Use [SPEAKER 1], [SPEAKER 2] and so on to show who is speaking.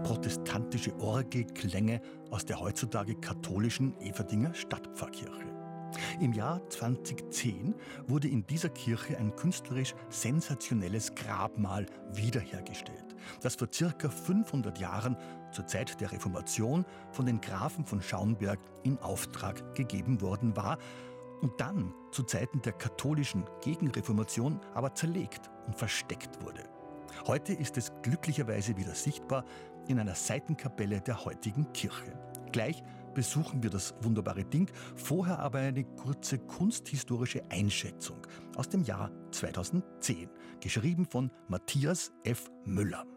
[SPEAKER 1] protestantische Orgelklänge aus der heutzutage katholischen Everdinger Stadtpfarrkirche. Im Jahr 2010 wurde in dieser Kirche ein künstlerisch sensationelles Grabmal wiederhergestellt, das vor circa 500 Jahren zur Zeit der Reformation von den Grafen von Schauenberg in Auftrag gegeben worden war und dann zu Zeiten der katholischen Gegenreformation aber zerlegt und versteckt wurde. Heute ist es glücklicherweise wieder sichtbar in einer Seitenkapelle der heutigen Kirche. Gleich besuchen wir das wunderbare Ding, vorher aber eine kurze kunsthistorische Einschätzung aus dem Jahr 2010, geschrieben von Matthias F. Müller.